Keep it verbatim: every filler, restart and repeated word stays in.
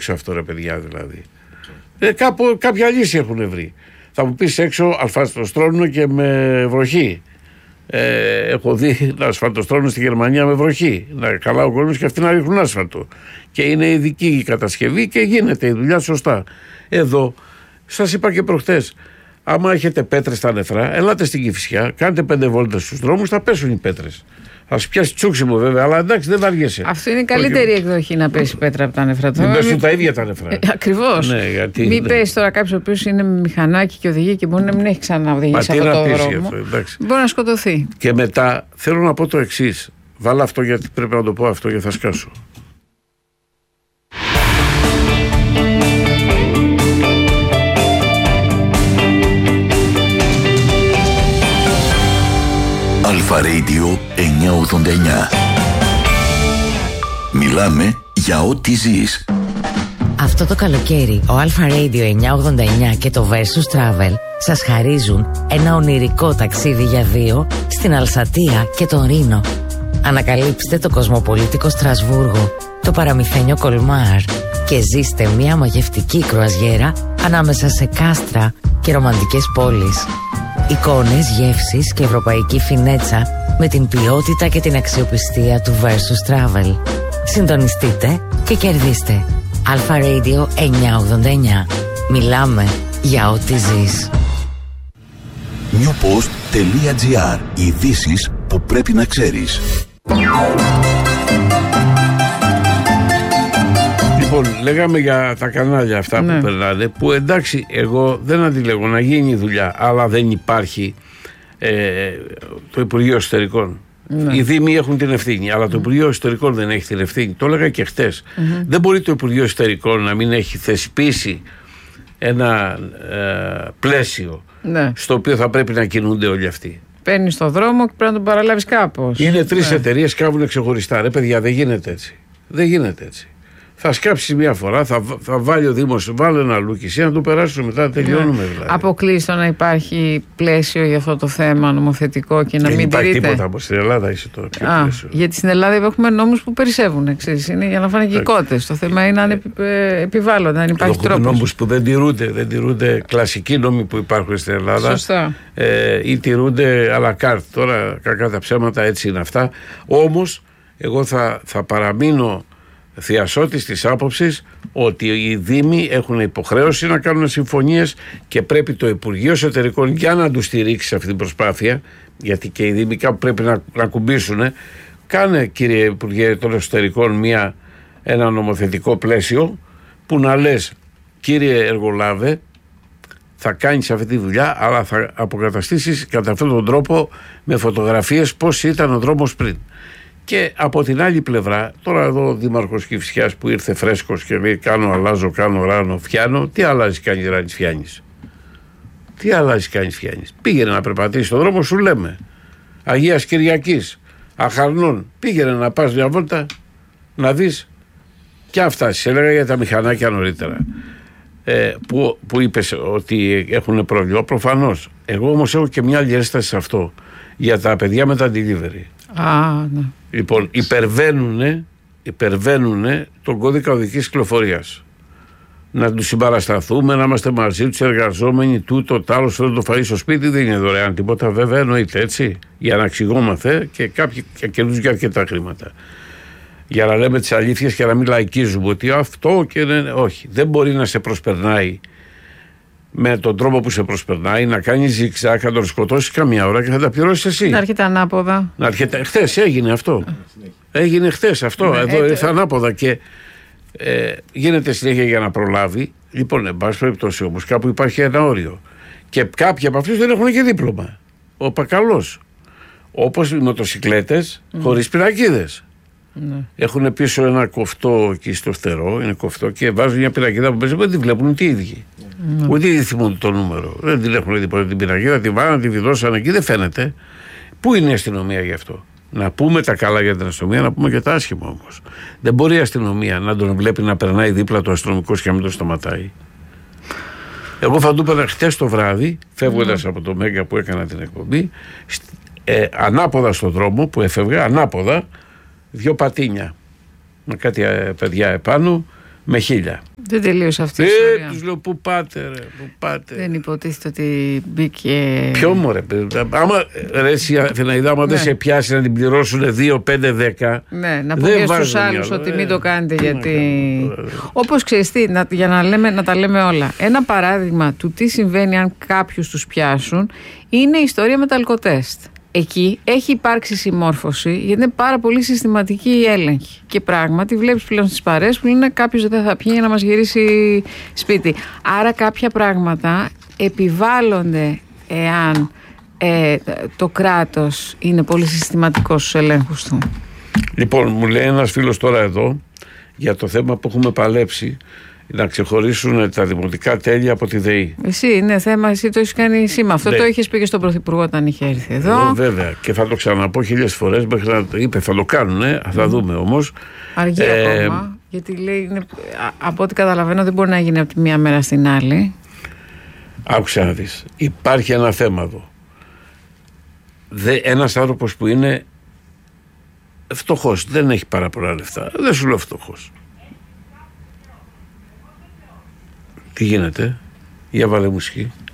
έξω αυτό, ρε παιδιά, δηλαδή. Ε, κάπου, κάποια λύση έχουν βρει. Θα μου πεις έξω ασφαλτοστρώνουν και με βροχή. Ε, έχω δει να ασφαλτοστρώνουν στη Γερμανία με βροχή. Να καλά ο κόσμος και αυτοί να ρίχνουν άσφαλτο. Και είναι ειδική η κατασκευή και γίνεται η δουλειά σωστά. Εδώ, σας είπα και προχτές, άμα έχετε πέτρες στα νεφρά, ελάτε στην Κηφισιά, κάντε πέντε βόλτες στους δρόμους, θα πέσουν οι πέτρες. Θα σου πιάσει τσούξιμο βέβαια, αλλά εντάξει, δεν βαριέσαι. Αυτό είναι η καλύτερη Όχι. εκδοχή να πέσει πέτρα από τα νεφρά. Μην πέσουν τα ίδια τα νεφρά. Ε, Ακριβώς. Ναι, γιατί, μην ναι. πέσει τώρα κάποιο ο οποίος είναι με μηχανάκι και οδηγεί και μπορεί να μην έχει ξαναοδηγήσει αυτό το δρόμο. Μπορεί να σκοτωθεί. Και μετά θέλω να πω το εξής. Βάλω αυτό γιατί πρέπει να το πω αυτό και θα σκάσω. Αλφα Radio εννιακόσια ογδόντα εννιά. Μιλάμε για ό,τι ζεις. Αυτό το καλοκαίρι ο Αλφα Radio εννιακόσια ογδόντα εννιά και το Versus Travel σας χαρίζουν ένα ονειρικό ταξίδι για δύο στην Αλσατία και τον Ρήνο. Ανακαλύψτε το κοσμοπολίτικο Στρασβούργο, το παραμυθένιο Κολμάρ και ζήστε μια μαγευτική κρουαζιέρα ανάμεσα σε κάστρα και ρομαντικές πόλεις. Εικόνες, γεύσεις και ευρωπαϊκή φινέτσα με την ποιότητα και την αξιοπιστία του Versus Travel. Συντονιστείτε και κερδίστε. Αλφα Radio εννιακόσια ογδόντα εννιά. Μιλάμε για ό,τι ζεις. newpost τελεία gr. Ειδήσεις που πρέπει να ξέρεις. Λοιπόν, λέγαμε για τα κανάλια αυτά ναι. που περνάνε, που εντάξει, εγώ δεν αντιλέγω να γίνει η δουλειά, αλλά δεν υπάρχει ε, το Υπουργείο Εσωτερικών. Ναι. Οι Δήμοι έχουν την ευθύνη, αλλά το Υπουργείο Εσωτερικών δεν έχει την ευθύνη. Το έλεγα και χτες. Mm-hmm. Δεν μπορεί το Υπουργείο Εσωτερικών να μην έχει θεσπίσει ένα ε, πλαίσιο ναι. στο οποίο θα πρέπει να κινούνται όλοι αυτοί. Παίρνει στον δρόμο και πρέπει να τον παραλάβεις κάπως. Είναι τρεις ναι. εταιρείες, κάβουν ξεχωριστά. Ρε παιδιά, δεν γίνεται έτσι. Δεν γίνεται έτσι. Θα σκάψει μια φορά, θα, θα βάλει ο Δήμος, βάλει ένα λούκι, να το περάσουμε μετά, τελειώνουμε δηλαδή. Αποκλείστο να υπάρχει πλαίσιο για αυτό το θέμα νομοθετικό και να δεν μην τηρείται. Δεν υπάρχει τίποτα από στην Ελλάδα, είσαι τώρα. Α, γιατί στην Ελλάδα έχουμε νόμους που περισσεύουν, ξέρεις, είναι για να φάνε και κότες. Το θέμα είναι αν επι, ε, επιβάλλονται, αν υπάρχει τρόπος. Έχουμε νόμους που δεν τηρούνται, δεν τηρούνται κλασικοί νόμοι που υπάρχουν στην Ελλάδα. Σωστά. Ε, ή τηρούνται à la carte. Τώρα, κακά τα ψέματα, έτσι είναι αυτά. Όμως, εγώ θα, θα παραμείνω θειασότης της άποψης ότι οι Δήμοι έχουν υποχρέωση να κάνουν συμφωνίες και πρέπει το Υπουργείο Εσωτερικών για να τους στηρίξει αυτή την προσπάθεια, γιατί και οι Δήμοι κάπου πρέπει να, να κουμπίσουν. Κάνε, κύριε Υπουργέ των Εσωτερικών, μια, ένα νομοθετικό πλαίσιο που να λες, κύριε εργολάβε, θα κάνεις αυτή τη δουλειά, αλλά θα αποκαταστήσεις κατά αυτόν τον τρόπο με φωτογραφίες πώς ήταν ο δρόμος πριν. Και από την άλλη πλευρά, τώρα εδώ ο Δήμαρχος Κηφισιάς που ήρθε φρέσκος και λέει κάνω, αλλάζω, κάνω, ράνω, φτιάνω, τι αλλάζει, κάνεις, ράνεις, φτιάνεις. Τι αλλάζει, κάνεις, φτιάνεις. Πήγαινε να περπατήσεις στον δρόμο, σου λέμε. Αγίας Κυριακής, Αχαρνών, πήγαινε να πας μια βόλτα, να δεις. Και αυτά, σε έλεγα για τα μηχανάκια νωρίτερα. Ε, που, που είπες ότι έχουν πρόβλημα. Προφανώς. Εγώ όμως έχω και μια άλλη ένσταση σε αυτό. Για τα παιδιά με τα delivery. Α, ναι. Λοιπόν, υπερβαίνουνε, υπερβαίνουνε τον κώδικα οδικής κυκλοφορίας. Να τους συμπαρασταθούμε, να είμαστε μαζί τους εργαζόμενοι, τούτο, τ' άλλο, θέλω το φαΐ στο σπίτι, δεν είναι δωρεάν τίποτα, βέβαια, εννοείται έτσι. Για να εξηγόμαστε και κάποιοι κερδίζουν και αρκετά χρήματα. Για να λέμε τις αλήθειες και να μην λαϊκίζουμε ότι αυτό και ναι, όχι. Δεν μπορεί να σε προσπερνάει με τον τρόπο που σε προσπερνάει, να κάνει ζιγζάκ, να τον σκοτώσει καμιά ώρα και θα τα πληρώσει εσύ. Να έρχεται ανάποδα. Να έρχεται. Χθες έγινε αυτό. Έγινε χθες αυτό. Ναι, εδώ ήρθε ανάποδα και ε, γίνεται συνέχεια για να προλάβει. Λοιπόν, εν πάση περιπτώσει όμως, κάπου υπάρχει ένα όριο. Και κάποιοι από αυτούς δεν έχουν και δίπλωμα. Ο πακαλός. Όπως οι μοτοσικλέτες mm. χωρίς πινακίδες. Ναι. Έχουν πίσω ένα κοφτό εκεί στο φτερό, είναι κοφτό και βάζουν μια πινακίδα που παίζει, δεν τη βλέπουν ούτε οι ίδιοι. Ναι. Ούτε οι ίδιοι θυμούνται το νούμερο. Δεν την έχουν δει ποτέ την πινακίδα, τη βάλαν, τη βιδώσαν εκεί, δεν φαίνεται. Πού είναι η αστυνομία γι' αυτό? Να πούμε τα καλά για την αστυνομία, να πούμε και τα άσχημα όμως. Δεν μπορεί η αστυνομία να τον βλέπει να περνάει δίπλα το αστυνομικό και να μην τον σταματάει. Εγώ θα του είπα χτες το βράδυ, φεύγοντας mm. από το Μέγκα που έκανα την εκπομπή, ε, ανάποδα στον δρόμο που έφευγα, ανάποδα, δυο πατίνια με κάτι παιδιά επάνω, με χίλια. Δεν τελείωσε αυτή η ε, ιστορία. Τους λέω πού πάτε ρε, πού πάτε. Δεν υποτίθεται ότι μπήκε. Ποιο μωρέ, άμα ρε εσύ Αθηναίδα, άμα ναι. δεν σε πιάσει να την πληρώσουν δύο, πέντε, δέκα. Ναι, να πούμε στους άλλους ότι μην το κάνετε ε, γιατί. Όπως ξέρεις τι, να, για να, λέμε, να τα λέμε όλα. Ένα παράδειγμα του τι συμβαίνει αν κάποιους τους πιάσουν είναι η ιστορία με τα αλκοτέστ. Εκεί έχει υπάρξει συμμόρφωση, γιατί είναι πάρα πολύ συστηματική η έλεγχη. Και πράγματι βλέπεις πλέον στις παρέες που λένε κάποιος δεν θα πιει για να μας γυρίσει σπίτι. Άρα κάποια πράγματα επιβάλλονται εάν ε, το κράτος είναι πολύ συστηματικό στους ελέγχους του. Λοιπόν, μου λέει ένας φίλος τώρα εδώ για το θέμα που έχουμε παλέψει, να ξεχωρίσουν τα δημοτικά τέλεια από τη ΔΕΗ. Εσύ είναι θέμα, εσύ το έχεις κάνει σήμα. Αυτό ναι. το είχες πει και στον Πρωθυπουργό όταν είχε έρθει εδώ. Εγώ, βέβαια, και θα το ξαναπώ χίλιες φορές μέχρι να το είπε. Θα το κάνουνε, θα mm. δούμε όμως. Αργεί ε, ακόμα. Γιατί λέει, είναι, από ό,τι καταλαβαίνω, δεν μπορεί να γίνει από τη μία μέρα στην άλλη. Άκουσα να δεις. Υπάρχει ένα θέμα εδώ. Δε, ένας άνθρωπος που είναι φτωχός, δεν έχει πάρα πολλά λεφτά. Δεν σου λέω φτωχός. Τι γίνεται, για βάλε μουσική.